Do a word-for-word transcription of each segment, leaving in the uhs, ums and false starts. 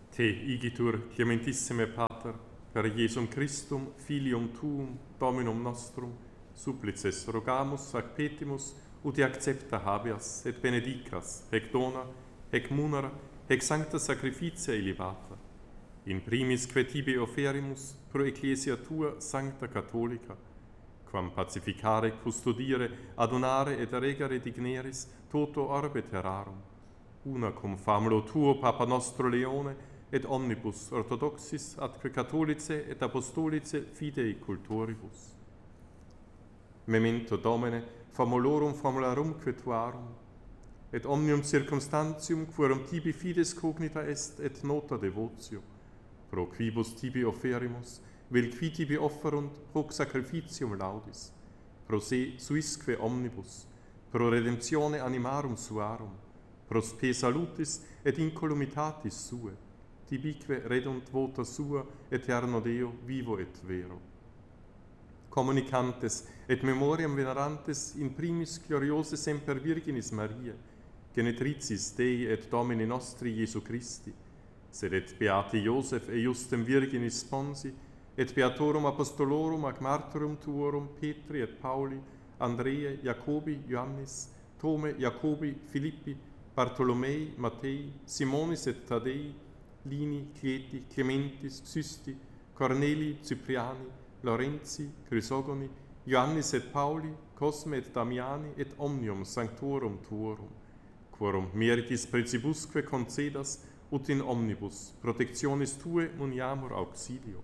Te igitur clementissime Pater, per Iesum Christum, filium tuum, Dominum nostrum, supplices rogamus ac petimus, ut accepta habeas, et benedicas, hec dona, hec munera, hec sancta sacrificia elevata, in primis que tibi offerimus pro ecclesia tua sancta catholica, quam pacificare, custodire, adonare et regare digneris toto orbe terrarum, una cum famulo tuo Papa nostro Leone, et omnibus orthodoxis atque catholice et apostolice fidei cultoribus. Memento Domine, famulorum famularumque tuarum, et omnium circumstantium quorum tibi fides cognita est et nota devotio, pro quibus tibi offerimus, vel qui tibi offerunt hoc sacrificium laudis, pro se suisque omnibus, pro redemptione animarum suarum, pro spe salutis et incolumitatis sue, tibique redunt vota sua, eterno Deo, vivo et vero. Communicantes et memoriam venerantes in primis gloriose semper Virginis Mariae, genetricis Dei et Domini nostri Iesu Christi, sed et beati Iosef e Justem Virginis Sponsi, et beatorum apostolorum ac martyrum tuorum Petri et Pauli, Andreae, Jacobi, Ioannis, Tome, Jacobi, Filippi, Bartolomei, Mattei, Simonis et Tadei, Lini, Cleti, Clementis, Systi, Corneli, Cypriani, Lorenzi, Chrysogoni, Ioannis et Pauli, Cosme et Damiani, et omnium sanctorum tuorum, quorum meritis principusque concedas, ut in omnibus protectionis tue muniamur auxilio.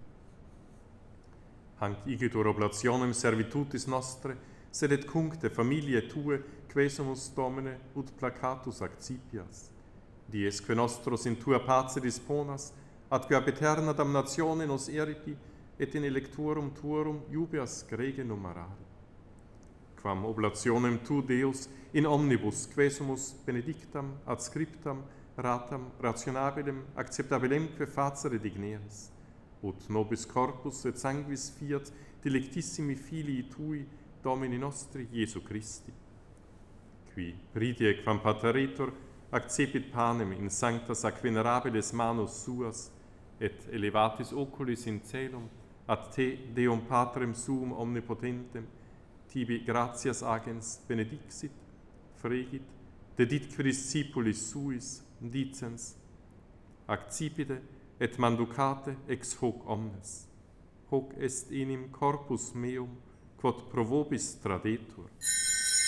Hanc igitur oblationem servitutis nostre, sed et cuncte familiae tue, quesumus Domine, ut placatus accipias. Diesque nostros in tua pace disponas, atque ab eterna damnatione nos eripi, et in electorum tuorum iubeas grege numerari. Quam oblationem tu, Deus, in omnibus quesumus benedictam, adscriptam, ratam, rationabilem, acceptabilemque facere digneris, ut nobis corpus et sanguis fiat delectissimi filii tui, Domini nostri Iesu Christi. Qui pridie quam pateretur, accepit panem in sanctas ac venerabilis manus suas, et elevatis oculis in celum, ad te, Deum Patrem suum omnipotentem, tibi gratias agens benedixit, fregit, deditque discipulis suis, dicens, accipite et manducate ex hoc omnes. Hoc est enim corpus meum, quod pro vobis tradetur.